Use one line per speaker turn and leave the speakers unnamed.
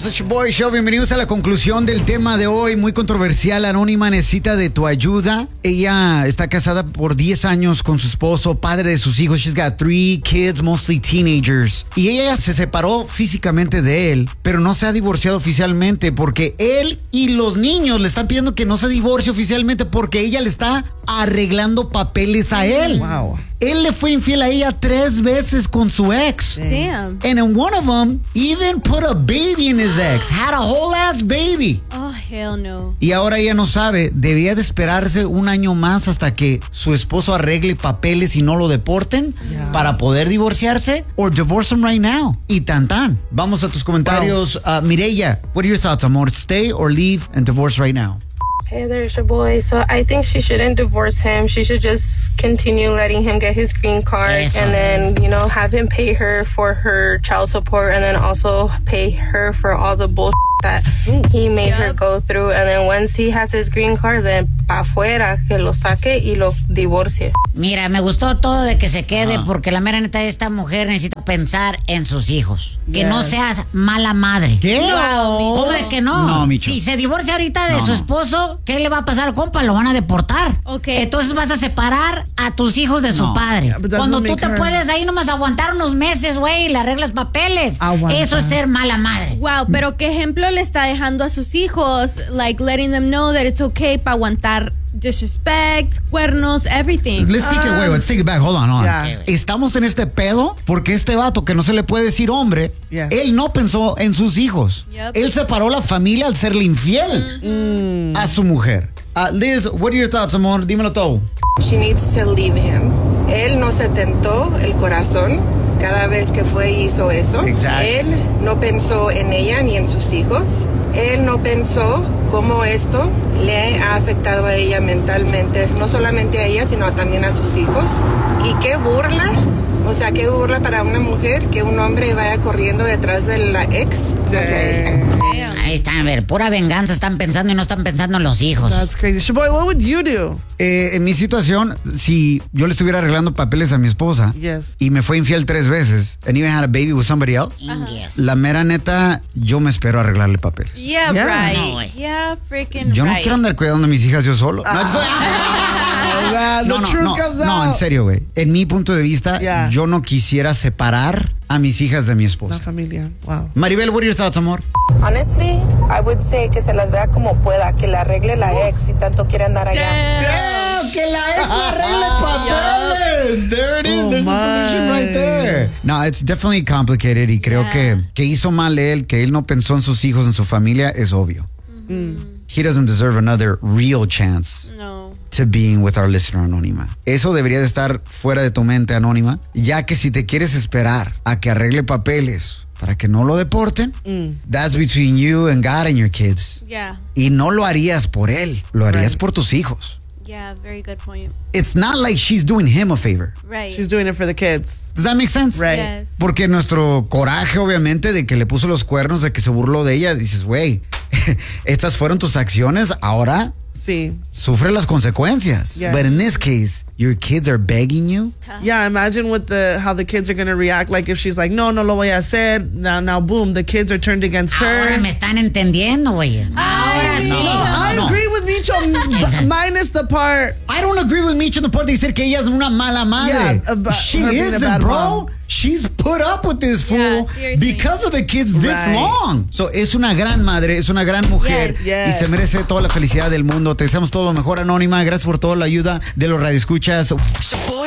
It's your boy show. Bienvenidos a la conclusión del tema de hoy, muy controversial. Anónima necesita de tu ayuda. Ella está casada por 10 años con su esposo, padre de sus hijos. She's got 3 kids, mostly teenagers. Y ella se separó físicamente de él, pero no se ha divorciado oficialmente porque él y los niños le están pidiendo que no se divorcie oficialmente porque ella le está arreglando papeles a él.
Wow.
Él le fue infiel a ella 3 veces con su ex.
Damn.
And in one of them, even put a baby in his ex. Had a whole ass baby.
Oh, hell no.
Y ahora ella no sabe, debería de esperarse un año más hasta que su esposo arregle papeles y no lo deporten para poder divorciarse, or divorce him right now. Y tan tan. Vamos a tus comentarios. Mireya, what are your thoughts, amor? Stay or leave and divorce right now?
Hey, there's your boy. So I think she shouldn't divorce him. She should just continue letting him get his green card and then, have him pay her for her child support and then also pay her for all the bullshit that he made her go through. And then once he has his green card, then pa' afuera, que lo saque y lo divorcie.
Mira, me gustó todo de que se quede porque la mera neta, esta mujer necesita pensar en sus hijos. Que no seas mala madre.
¿Qué?
No. ¿Cómo de que no?
No, Micho.
Si se divorcia ahorita de su esposo, ¿qué le va a pasar al compa? Lo van a deportar.
Okay.
Entonces vas a separar a tus hijos de su padre.
Yeah,
Cuando tú te puedes ahí nomás aguantar unos meses, güey, y le arreglas papeles. Eso es ser mala madre.
Wow, pero ¿qué ejemplo le está dejando a sus hijos? Like letting them know that it's okay para aguantar disrespect, cuernos, everything.
Let's take it away. Let's take it back. Hold on.
Yeah.
Estamos en este pedo porque este vato que no se le puede decir hombre, él no pensó en sus hijos.
Yep.
Él separó la familia al serle infiel a su mujer. Liz, what are your thoughts, amor? Dímelo todo.
She needs to leave him. Él no se tentó el corazón cada vez que fue y hizo eso.
Exacto.
Él no pensó en ella ni en sus hijos. Él no pensó cómo esto le ha afectado a ella mentalmente, no solamente a ella, sino también a sus hijos. Y qué burla, qué burla para una mujer que un hombre vaya corriendo detrás de la ex hacia ella.
Ahí están, a ver, pura venganza están pensando y no están pensando en los hijos.
That's crazy. Shaboy, what would you do?
En mi situación, si yo le estuviera arreglando papeles a mi esposa y me fue infiel 3 veces, and even had a baby with somebody else, la mera neta, yo me espero a arreglarle papeles.
Yeah,
Yeah.
right.
No, güey.
Yeah, freaking
Yo no
right.
quiero andar cuidando a mis hijas yo solo.
The truth comes out.
No, en serio, güey. En mi punto de vista, yo no quisiera separar a mis hijas de mi
La
esposa.
familia. Wow.
Maribel, what are your thoughts, amor?
Honestly, I would say que se las vea como pueda, que le arregle la ex si tanto quiere andar allá.
Que la ex arregle papeles. There it is. There's a solution right there. No, it's definitely complicated y creo que hizo mal él, que él no pensó en sus hijos, en su familia, es obvio. He doesn't deserve another real chance
No.
to being with our listener anónima. Eso debería de estar fuera de tu mente, anónima, ya que si te quieres esperar a que arregle papeles para que no lo deporten, that's between you and God and your kids.
Yeah.
Y no lo harías por él, lo harías por tus hijos.
Yeah, very good point.
It's not like she's doing him a favor.
Right.
She's doing it for the kids.
Does that make sense?
Right.
Yes.
Porque nuestro coraje, obviamente, de que le puso los cuernos, de que se burló de ella, dices, güey, estas fueron tus acciones, ahora
Sí.
sufre las consecuencias.
Yeah.
But in this case, your kids are begging you.
Yeah, imagine how the kids are going to react. Like if she's like, no lo voy a hacer. Now, boom, the kids are turned against
Ahora
her.
me están entendiendo, güey. Ahora sí.
I agree with Micho, minus the part.
I don't agree with Micho en el parte de decir que ella es una mala madre.
Yeah,
She
her being a
isn't,
bad
bro.
mom.
She's put up with this fool
seriously.
because of the kids this
Right.
long. So, es una gran madre, es una gran mujer
Yes.
y se merece toda la felicidad del mundo. Te deseamos todo lo mejor, anónima. Gracias por toda la ayuda de los radioescuchas.